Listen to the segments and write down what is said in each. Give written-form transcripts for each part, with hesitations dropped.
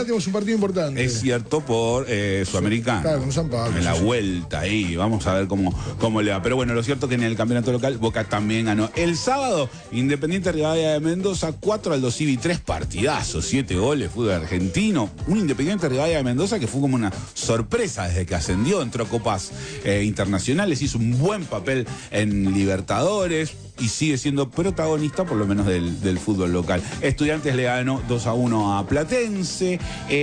mañana tenemos un partido importante. Es cierto, por Sudamericano. Claro, con San Pablo. En la vuelta ahí, vamos a ver cómo le va. Pero bueno, lo cierto es que en el campeonato local Boca también ganó. El sábado, Independiente Rivadavia de Mendoza, 4-2 Civi, 3 partidazos, 7 goles, fútbol argentino. Un Independiente Rivadavia de Mendoza que fue como una sorpresa desde que ascendió, entró a copas internacionales, hizo un buen papel en Libertadores y sigue siendo protagonista por lo menos del fútbol local. Estudiantes le ganó 2-1 a Platense,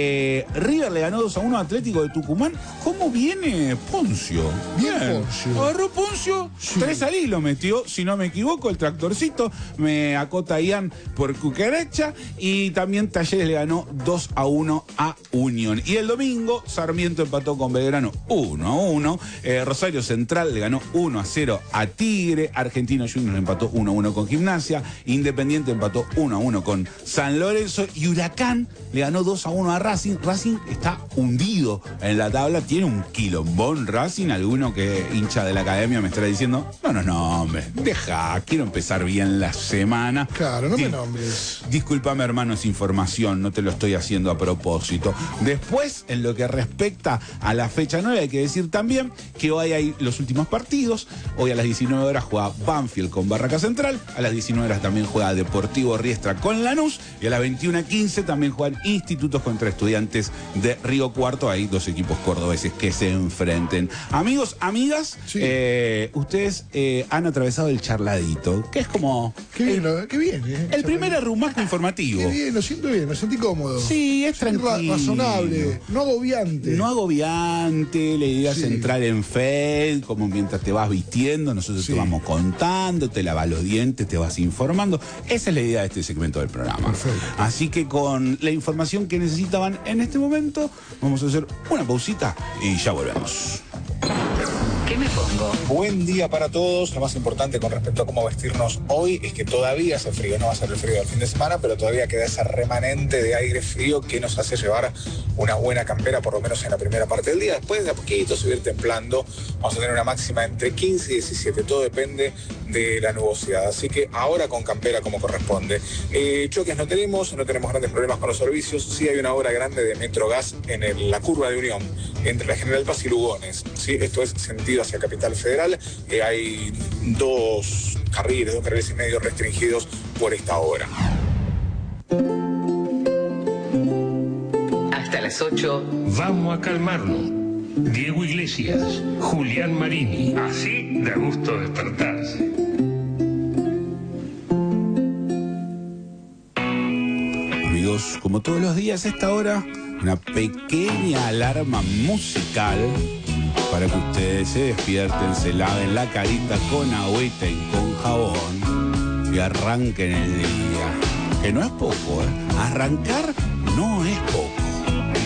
River le ganó 2-1 a Atlético de Tucumán. ¿Cómo viene Poncio? Bien Poncio. Agarró Poncio, Sí. 3 al hilo metió, si no me equivoco, el tractorcito, me acota Ian por cucaracha, y también Talleres le ganó 2-1 a Unión. Y el domingo, Sarmiento empató con Belgrano 1-1, Rosario Central le ganó 1-0 a Tigre, Argentino Juniors empató 1-1 con Gimnasia, Independiente empató 1-1 con San Lorenzo, y Huracán le ganó 2-1 a Racing. Racing está hundido en la tabla, tiene un quilombón Racing. Alguno que hincha de la academia me estará diciendo, no, hombre, deja, quiero empezar bien la semana. Claro, no me nombres. Discúlpame, hermano, es información, no te lo estoy haciendo a propósito. Después, en lo que respecta a la fecha 9, hay que decir también que hoy hay los últimos partidos. Hoy a las 19 horas juega Banfield con Barraca Central, a las 19 horas también juega Deportivo Riestra con Lanús, y a las 21:15 también juegan Institutos contra Estudiantes de Río Cuarto. Hay 2 equipos cordobeses que se enfrenten. Amigos, amigas, Sí. ustedes han atravesado el charladito, que es como Qué bien, el primer arrumasco informativo. Qué bien, lo siento bien, lo sentí cómodo. Sí, es tranquilo. Razonable, no agobiante. No agobiante, la idea Sí. central en Fed, como mientras te vas vistiendo, nosotros Sí. te vamos contando, te lavas los dientes, te vas informando. Esa es la idea de este segmento del programa. Perfecto. Así que con la información que necesitaban en este momento, vamos a hacer una pausita y ya volvemos. ¿Qué me pongo? Buen día para todos. Lo más importante con respecto a cómo vestirnos hoy es que todavía hace frío. No va a ser el frío del fin de semana, pero todavía queda ese remanente de aire frío que nos hace llevar una buena campera, por lo menos en la primera parte del día. Después de a poquito subir templando. Vamos a tener una máxima entre 15 y 17. Todo depende de la nubosidad. Así que ahora con campera como corresponde. Choques no tenemos grandes problemas con los servicios. Sí hay una obra grande de Metrogas en la curva de Unión, entre la General Paz y Lugones. ¿Sí? Esto es sentido hacia Capital Federal. Hay 2 carriles y medio restringidos por esta obra. Hasta las 8. Vamos a calmarnos. Diego Iglesias, Julián Marini. Así da gusto despertarse. Amigos, como todos los días a esta hora, una pequeña alarma musical para que ustedes se despierten, se laven la carita con agüita y con jabón y arranquen el día. Que no es poco, ¿eh? Arrancar no es poco.